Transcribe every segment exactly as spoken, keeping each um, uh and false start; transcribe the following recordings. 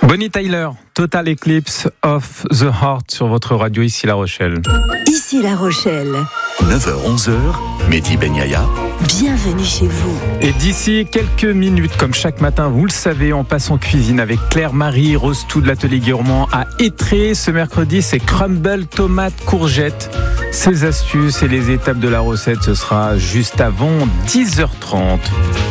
Bonnie Tyler, Total Eclipse of the Heart sur votre radio ici La Rochelle. Ici La Rochelle. neuf heures onze heures, Mehdi Ben Yahya. Bienvenue chez vous. Et d'ici quelques minutes, comme chaque matin, vous le savez, on passe en cuisine avec Claire-Marie Rostou de l'Atelier Gourmand à Étré. Ce mercredi, c'est crumble, tomates, courgettes. Ces astuces et les étapes de la recette, ce sera juste avant dix heures trente.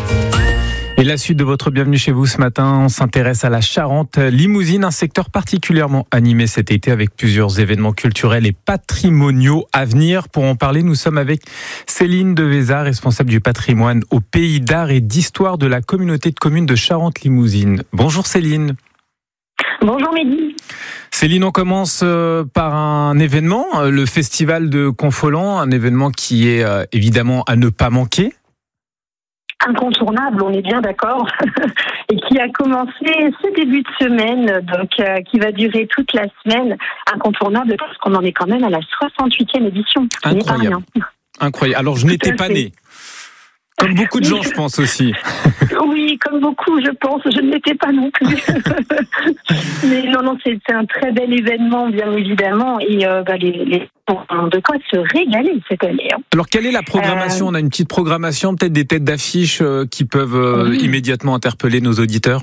Et la suite de votre bienvenue chez vous ce matin, on s'intéresse à la Charente-Limousine, un secteur particulièrement animé cet été avec plusieurs événements culturels et patrimoniaux à venir. Pour en parler, nous sommes avec Céline Devéza, responsable du patrimoine au Pays d'art et d'histoire de la communauté de communes de Charente-Limousine. Bonjour Céline. Bonjour Mehdi. Céline, on commence par un événement, le festival de Confolens, un événement qui est évidemment à ne pas manquer. Incontournable, on est bien d'accord, et qui a commencé ce début de semaine, donc euh, qui va durer toute la semaine. Incontournable parce qu'on en est quand même à la soixante-huitième édition. Incroyable. Incroyable. Alors je n'étais pas né. Comme beaucoup de gens, je pense aussi. Oui, comme beaucoup, je pense. Je ne l'étais pas non plus. Mais non, non, c'est, c'est un très bel événement, bien évidemment. Et euh, bah, les, les ont de quoi se régaler cette année. Hein. Alors, quelle est la programmation ? Euh... On a une petite programmation, peut-être des têtes d'affiche euh, qui peuvent euh, oui. immédiatement interpeller nos auditeurs.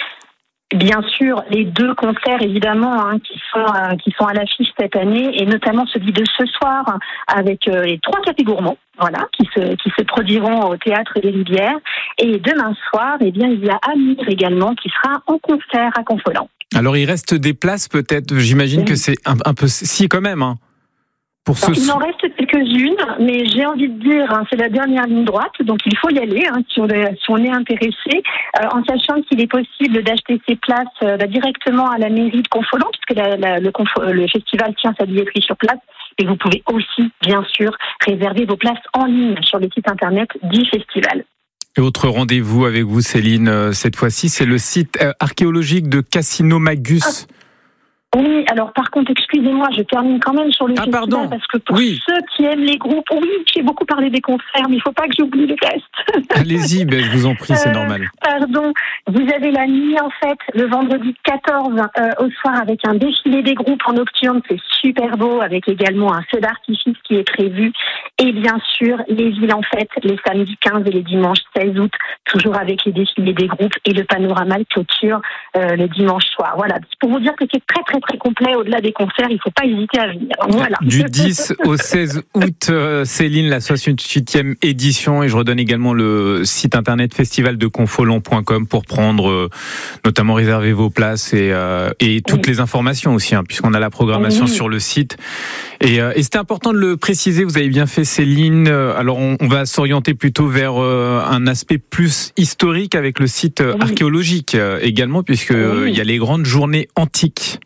Bien sûr, les deux concerts évidemment hein, qui sont euh, qui sont à l'affiche cette année, et notamment celui de ce soir avec euh, les trois cafés gourmands, voilà, qui se qui se produiront au Théâtre des Rivières. Et demain soir, eh bien, il y a Amir également qui sera en concert à Confolens. Alors, il reste des places peut-être. J'imagine oui. que c'est un, un peu si quand même. Hein. Pour ce... Il en reste quelques-unes, mais j'ai envie de dire, hein, c'est la dernière ligne droite, donc il faut y aller hein, si, on est, si on est intéressé, euh, en sachant qu'il est possible d'acheter ses places euh, bah, directement à la mairie de Confolens, puisque la, la, le, Confo- le festival tient sa billetterie sur place, et vous pouvez aussi, bien sûr, réserver vos places en ligne sur le site internet du festival. Et autre rendez-vous avec vous, Céline, euh, cette fois-ci, c'est le site euh, archéologique de Cassino-Magus. Ah. Oui, alors par contre, excusez-moi, je termine quand même sur le ah, festival pardon. parce que pour oui. ceux qui aiment les groupes, oui, j'ai beaucoup parlé des concerts, mais il ne faut pas que j'oublie le reste. Allez-y, ben, je vous en prie, c'est euh, normal. Pardon, vous avez la nuit en fait, le vendredi quatorze euh, au soir avec un défilé des groupes en nocturne, c'est super beau, avec également un feu d'artifice qui est prévu. Et bien sûr, les villes en fête, les samedis quinze et les dimanches seize août, toujours avec les défilés des groupes et le panorama de clôture euh, le dimanche soir. Voilà, c'est pour vous dire que c'est très très très complet au-delà des concerts, il ne faut pas hésiter à venir. Voilà. Du dix au seize août, euh, Céline, la soixante-huitième édition, et je redonne également le site internet festival de confolens point com pour prendre, euh, notamment réserver vos places et, euh, et toutes oui. les informations aussi, hein, puisqu'on a la programmation oui. sur le site. Et, euh, et c'était important de le préciser, vous avez bien fait Céline. Alors on, on va s'orienter plutôt vers euh, un aspect plus historique avec le site oui. archéologique euh, également, puisque oui. euh, il y a les grandes journées antiques.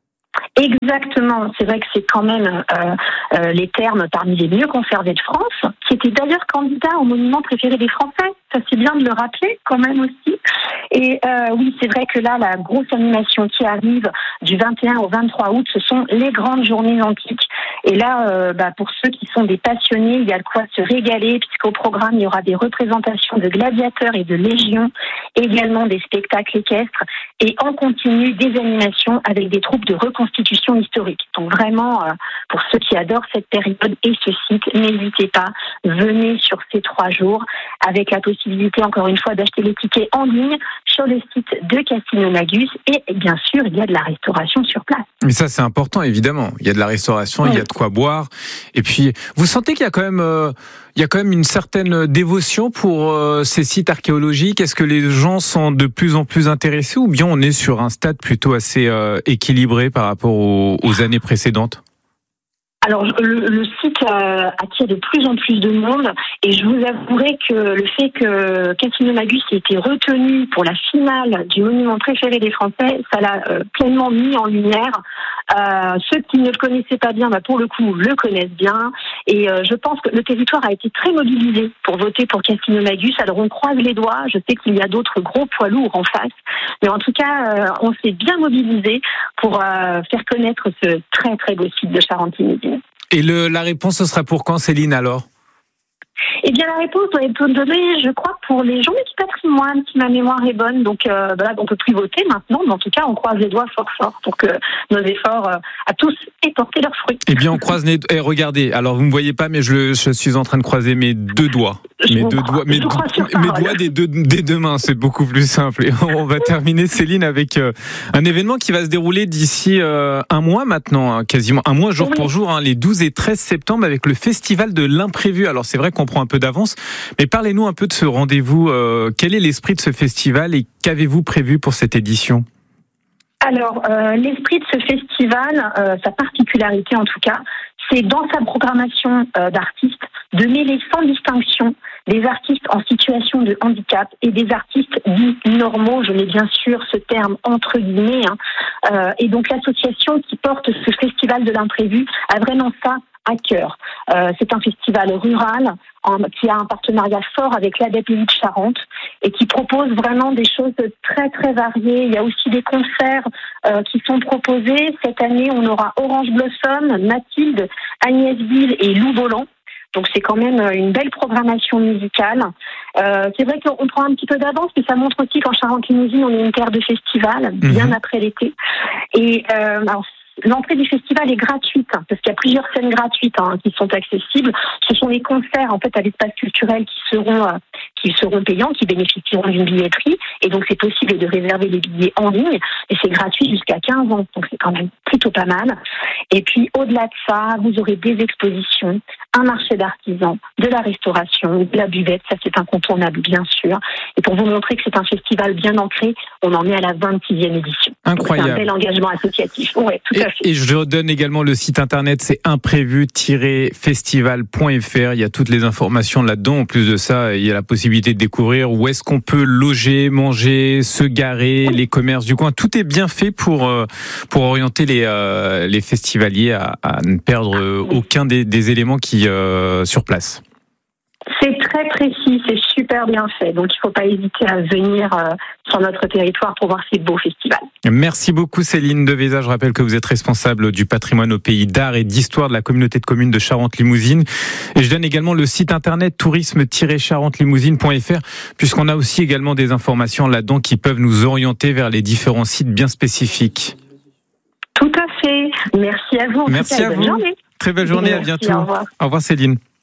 Exactement, c'est vrai que c'est quand même euh, euh, les termes parmi les mieux conservés de France, qui étaient d'ailleurs candidats au monument préféré des Français. Ça c'est bien de le rappeler quand même aussi. Et euh, oui, c'est vrai que là, la grosse animation qui arrive du vingt et un au vingt-trois août, ce sont les grandes journées antiques. Et là, euh, bah, pour ceux qui sont des passionnés, il y a de quoi se régaler, puisqu'au programme, il y aura des représentations de gladiateurs et de légions, également des spectacles équestres, et en continu, des animations avec des troupes de reconstitution historique. Donc vraiment, euh, pour ceux qui adorent cette période et ce site, n'hésitez pas, venez sur ces trois jours, avec la possibilité, encore une fois, d'acheter les tickets en ligne sur le site de Cassino-Magus, et bien sûr, il y a de la restauration sur place. Mais ça, c'est important, évidemment. Il y a de la restauration, oui. il y a de quoi boire. Et puis, vous sentez qu'il y a quand même, euh, il y a quand même une certaine dévotion pour euh, ces sites archéologiques. Est-ce que les gens sont de plus en plus intéressés, ou bien on est sur un stade plutôt assez euh, équilibré par rapport aux, aux années précédentes ? Alors, le, le site euh, attire de plus en plus de monde, et je vous avouerai que le fait que Cassino-Magus ait été retenu pour la finale du monument préféré des Français, ça l'a euh, pleinement mis en lumière. Euh, ceux qui ne le connaissaient pas bien, bah, pour le coup, le connaissent bien, et euh, je pense que le territoire a été très mobilisé pour voter pour Cassino-Magus. Alors, on croise les doigts, je sais qu'il y a d'autres gros poids lourds en face, mais en tout cas, euh, on s'est bien mobilisé pour euh, faire connaître ce très très beau site de Charente-Limousine. Et le, la réponse, ce sera pour quand, Céline, alors ? Eh bien, la réponse doit être donnée, je crois, pour les journées du patrimoine, si ma mémoire est bonne. Donc, euh, voilà, on ne peut plus voter maintenant, mais en tout cas, on croise les doigts fort fort pour que nos efforts euh, à tous aient porté leurs fruits. Eh bien, on croise les doigts. Eh, regardez, alors vous ne me voyez pas, mais je, je suis en train de croiser mes deux doigts. Je Mes vous deux crois, doigts, mes, je crois sur mes parole. doigts des deux, des deux mains, c'est beaucoup plus simple. Et on va terminer, Céline, avec euh, un événement qui va se dérouler d'ici euh, un mois maintenant, hein, quasiment un mois jour Oui. pour jour, hein, les douze et treize septembre, avec le Festival de l'imprévu. Alors c'est vrai qu'on prend un peu d'avance, mais parlez-nous un peu de ce rendez-vous. Euh, quel est l'esprit de ce festival et qu'avez-vous prévu pour cette édition ? Alors, euh, l'esprit de ce festival, euh, sa particularité en tout cas, c'est dans sa programmation euh, d'artistes de mêler sans distinction des artistes en situation de handicap et des artistes dits normaux, je mets bien sûr ce terme entre guillemets, hein. euh, et donc l'association qui porte ce festival de l'imprévu a vraiment ça à cœur. Euh, c'est un festival rural en, qui a un partenariat fort avec l'A D E P I de Charente et qui propose vraiment des choses très très variées. Il y a aussi des concerts euh, qui sont proposés. Cette année, on aura Orange Blossom, Mathilde, Agnès Bill et Lou Volant. Donc c'est quand même une belle programmation musicale. Euh, c'est vrai qu'on prend un petit peu d'avance, mais ça montre aussi qu'en Charente-Limousine, on est une terre de festival, bien mmh. après l'été. Et euh, alors, l'entrée du festival est gratuite, hein, parce qu'il y a plusieurs scènes gratuites hein, qui sont accessibles. Ce sont les concerts en fait à l'espace culturel qui seront euh, qui seront payants, qui bénéficieront d'une billetterie. Et donc c'est possible de réserver les billets en ligne. Et c'est gratuit jusqu'à quinze ans, donc c'est quand même plutôt pas mal. Et puis au-delà de ça, vous aurez des expositions, un marché d'artisans, de la restauration, de la buvette. Ça c'est incontournable bien sûr. Et pour vous montrer que c'est un festival bien ancré, on en est à la vingt-sixième édition. Incroyable. Donc, c'est un bel engagement associatif. Ouais, tout et, à fait. Et je redonne également le site internet, c'est imprévu tiret festival point f r. Il y a toutes les informations là-dedans. En plus de ça, il y a la possibilité de découvrir où est-ce qu'on peut loger, manger, se garer, les commerces du coin. Tout est bien fait pour pour orienter les euh, les festivaliers à, à ne perdre aucun des, des éléments qui euh, sur place. C'est très précis, c'est super bien fait. Donc, il ne faut pas hésiter à venir euh, sur notre territoire pour voir ces beaux festivals. Merci beaucoup Céline Devéza. Je rappelle que vous êtes responsable du patrimoine au pays d'art et d'histoire de la communauté de communes de Charente-Limousine. Et je donne également le site internet tourisme tiret charente limousine point f r, puisqu'on a aussi également des informations là-dedans qui peuvent nous orienter vers les différents sites bien spécifiques. Tout à fait. Merci à vous. En Merci tout cas, à bonne vous. journée. Très belle journée, Merci, à bientôt. Au revoir. Au revoir Céline.